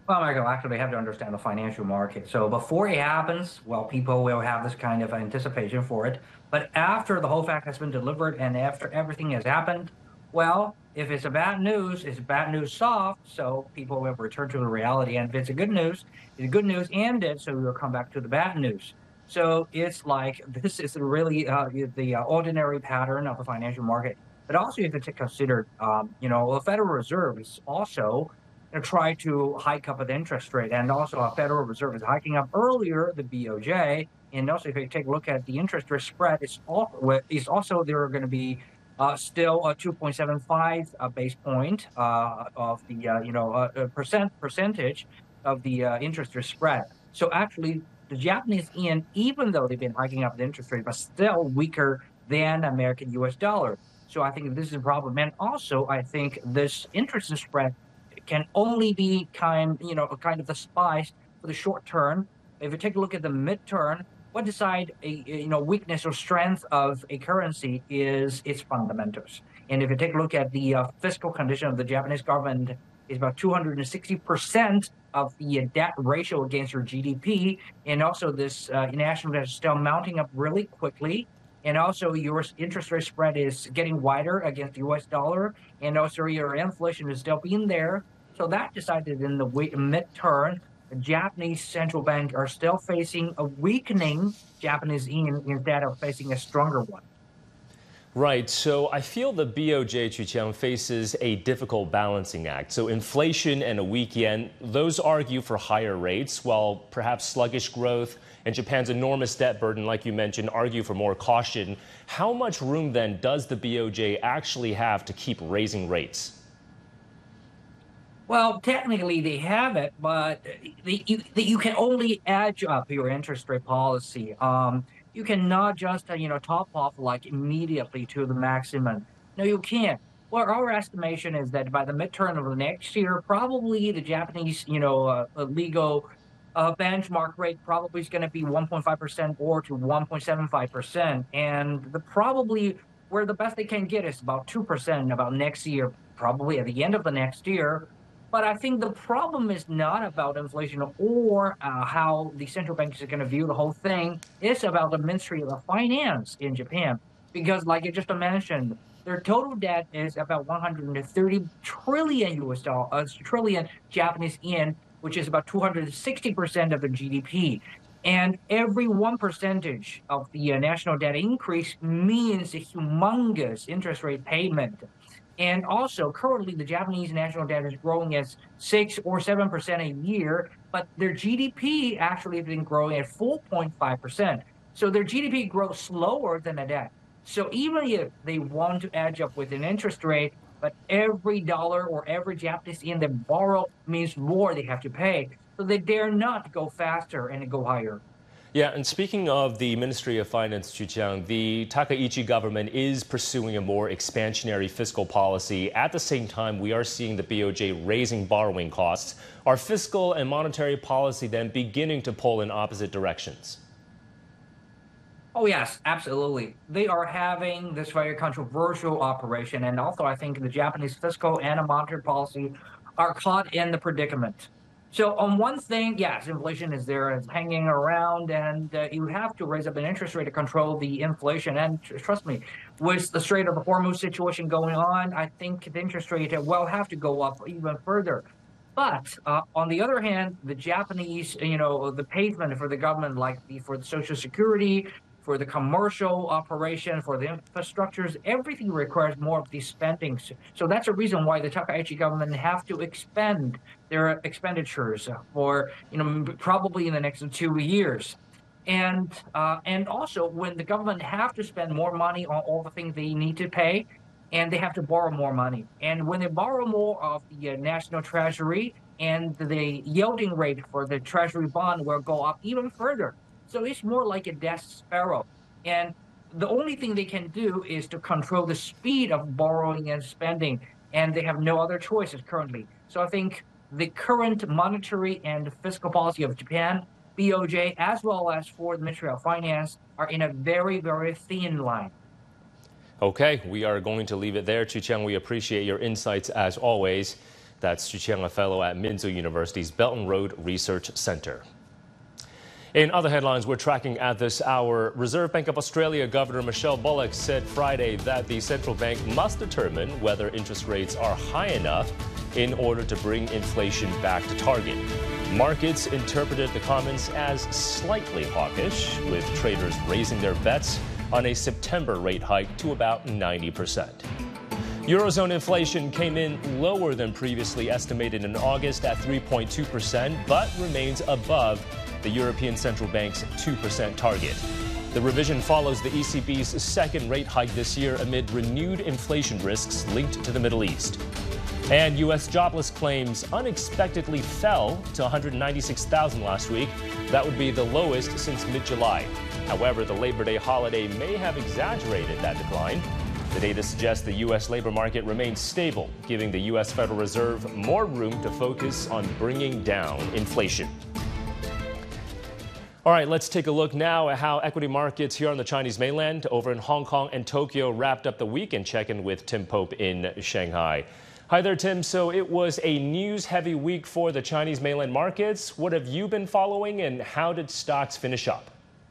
Well, Michael, actually, have to understand the financial market. So before it happens, well, people will have this kind of anticipation for it. But after the whole fact has been delivered and after everything has happened, well, if it's a bad news, it's bad news soft. So people will return to the reality. And if it's a good news, the good news ended. So we'll come back to the bad news. So it's like this is really the ordinary pattern of the financial market. But also, you have to consider, the Federal Reserve is also try to hike up the interest rate. And also, our Federal Reserve is hiking up earlier, the BOJ. And also, if you take a look at the interest rate spread, it's also there are going to be still a 2.75 base point of the percentage of the interest rate spread. So actually, the Japanese yen, even though they've been hiking up the interest rate, but still weaker than American US dollar. So I think this is a problem. And also, I think this interest spread can only be kind of the spice for the short term. If you take a look at the midterm, what decide a weakness or strength of a currency is its fundamentals. And if you take a look at the fiscal condition of the Japanese government, is about 260% of the debt ratio against your GDP, and also this national debt is still mounting up really quickly. And also, your interest rate spread is getting wider against the US dollar, and also your inflation is still being there. So that decided in the midterm, the Japanese central bank are still facing a weakening Japanese yen instead of facing a stronger one. Right. So I feel the BOJ, Chu faces a difficult balancing act. So inflation and a weak yen, those argue for higher rates, while perhaps sluggish growth and Japan's enormous debt burden, like you mentioned, argue for more caution. How much room then does the BOJ actually have to keep raising rates? Well, technically they have it, but you can only edge up your interest rate policy. You cannot just top off like immediately to the maximum. No, you can't. Well, our estimation is that by the midterm of the next year, probably the Japanese legal benchmark rate probably is going to be 1.5% or to 1.75%, and the probably where the best they can get is about 2% about next year, probably at the end of the next year. But I think the problem is not about inflation or how the central bank is going to view the whole thing. It's about the Ministry of Finance in Japan. Because, like you just mentioned, their total debt is about 130 trillion US dollars, trillion Japanese yen, which is about 260% of the GDP. And every 1% of the national debt increase means a humongous interest rate payment. And also, currently, the Japanese national debt is growing at 6 or 7% a year, but their GDP actually has been growing at 4.5%. So their GDP grows slower than the debt. So even if they want to edge up with an interest rate, but every dollar or every Japanese yen they borrow means more they have to pay. So they dare not go faster and go higher. Yeah, and speaking of the Ministry of Finance, Chu Chiang, the Takaichi government is pursuing a more expansionary fiscal policy. At the same time, we are seeing the BOJ raising borrowing costs. Are fiscal and monetary policy then beginning to pull in opposite directions? Oh, yes, absolutely. They are having this very controversial operation. And also, I think the Japanese fiscal and monetary policy are caught in the predicament. So, on one thing, yes, inflation is there, it's hanging around, and you have to raise up an interest rate to control the inflation. And trust me, with the Strait of the Hormuz situation going on, I think the interest rate will have to go up even further. But on the other hand, the Japanese, the pavement for the government, like for the Social Security, for the commercial operation, for the infrastructures, everything requires more of these spendings. So that's a reason why the Takaichi government have to expend their expenditures for, probably in the next 2 years. And also when the government have to spend more money on all the things they need to pay, and they have to borrow more money. And when they borrow more of the national treasury, and the yielding rate for the treasury bond will go up even further. So it's more like a death spiral. And the only thing they can do is to control the speed of borrowing and spending. And they have no other choices currently. So I think the current monetary and fiscal policy of Japan, BOJ, as well as for the Ministry of Finance, are in a very, very thin line. Okay, we are going to leave it there. Chu Chiang, we appreciate your insights as always. That's Xu Qiang, a fellow at Minzu University's Belt Road Research Center. In other headlines we're tracking at this hour, Reserve Bank of Australia Governor Michelle Bullock said Friday that the central bank must determine whether interest rates are high enough in order to bring inflation back to target. Markets interpreted the comments as slightly hawkish, with traders raising their bets on a September rate hike to about 90%. Eurozone inflation came in lower than previously estimated in August at 3.2%, but remains above the European Central Bank's 2% target. The revision follows the ECB's second rate hike this year amid renewed inflation risks linked to the Middle East. And U.S. jobless claims unexpectedly fell to 196,000 last week. That would be the lowest since mid-July. However, the Labor Day holiday may have exaggerated that decline. The data suggests the U.S. labor market remains stable, giving the U.S. Federal Reserve more room to focus on bringing down inflation. All right, let's take a look now at how equity markets here on the Chinese mainland, over in Hong Kong and Tokyo, wrapped up the week, and check in with Tim Pope in Shanghai. Hi there, Tim. So it was a news-heavy week for the Chinese mainland markets. What have you been following, and how did stocks finish up?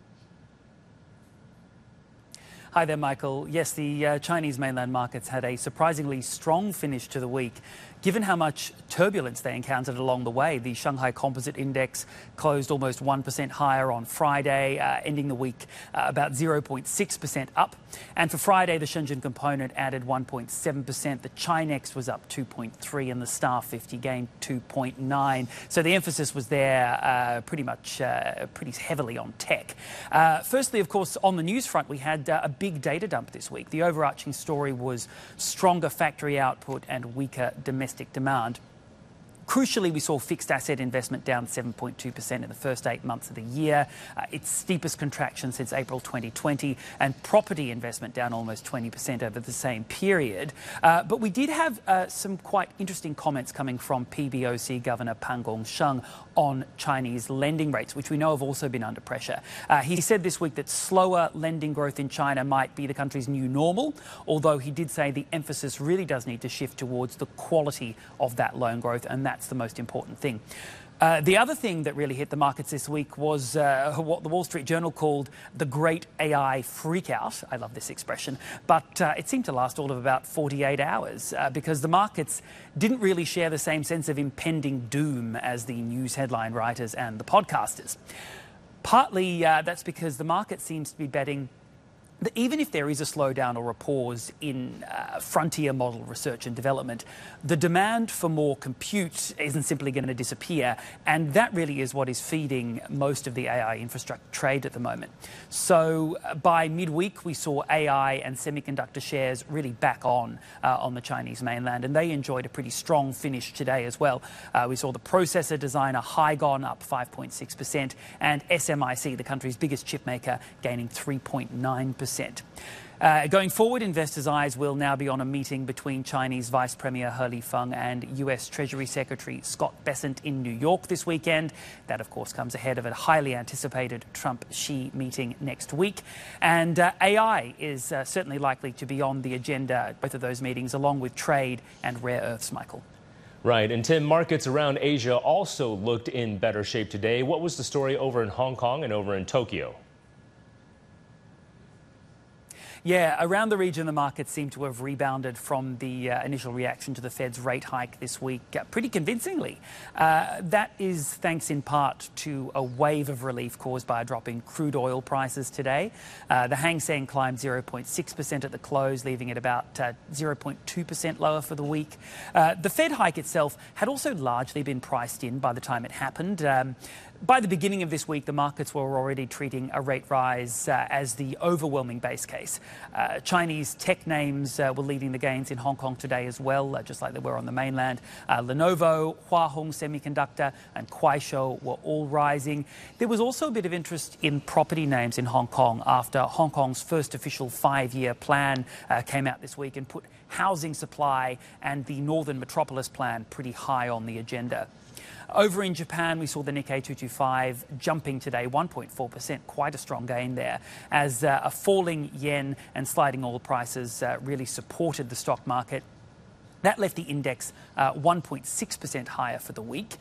Hi there, Michael. Yes, the Chinese mainland markets had a surprisingly strong finish to the week. Given how much turbulence they encountered along the way, the Shanghai Composite Index closed almost 1% higher on Friday, ending the week about 0.6% up. And for Friday, the Shenzhen Component added 1.7%. The Chinex was up 2.3%, and the Star 50 gained 2.9%. So the emphasis was there pretty heavily on tech. Firstly, of course, on the news front, we had a big data dump this week. The overarching story was stronger factory output and weaker domestic demand. Crucially, we saw fixed asset investment down 7.2% in the first 8 months of the year, its steepest contraction since April 2020, and property investment down almost 20% over the same period. But we did have some quite interesting comments coming from PBOC Governor Pang Gongsheng on Chinese lending rates, which we know have also been under pressure. He said this week that slower lending growth in China might be the country's new normal, although he did say the emphasis really does need to shift towards the quality of that loan growth, and that's the most important thing. The other thing that really hit the markets this week was what the Wall Street Journal called the great AI freakout. I love this expression, but it seemed to last all of about 48 hours because the markets didn't really share the same sense of impending doom as the news headline writers and the podcasters. Partly that's because the market seems to be betting that even if there is a slowdown or a pause in frontier model research and development, the demand for more compute isn't simply going to disappear, and that really is what is feeding most of the AI infrastructure trade at the moment. So by midweek, we saw AI and semiconductor shares really back on the Chinese mainland, and they enjoyed a pretty strong finish today as well. We saw the processor designer Hygon up 5.6%, and SMIC, the country's biggest chip maker, gaining 3.9%. Going forward, investors' eyes will now be on a meeting between Chinese Vice Premier He Lifeng and US Treasury Secretary Scott Bessent in New York this weekend. That, of course, comes ahead of a highly anticipated Trump-Xi meeting next week. And AI is certainly likely to be on the agenda at both of those meetings, along with trade and rare earths, Michael. Right. And Tim, markets around Asia also looked in better shape today. What was the story over in Hong Kong and over in Tokyo? Yeah, around the region, the markets seem to have rebounded from the initial reaction to the Fed's rate hike this week pretty convincingly. That is thanks in part to a wave of relief caused by a drop in crude oil prices today. The Hang Seng climbed 0.6% at the close, leaving it about 0.2% lower for the week. The Fed hike itself had also largely been priced in by the time it happened. By the beginning of this week, the markets were already treating a rate rise as the overwhelming base case. Chinese tech names were leading the gains in Hong Kong today as well, just like they were on the mainland. Lenovo, Hua Hong Semiconductor and Kuaishou were all rising. There was also a bit of interest in property names in Hong Kong after Hong Kong's first official 5-year plan came out this week and put housing supply and the Northern Metropolis plan pretty high on the agenda. Over in Japan, we saw the Nikkei 225 jumping today 1.4%, quite a strong gain there, as a falling yen and sliding oil prices really supported the stock market. That left the index 1.6% higher for the week.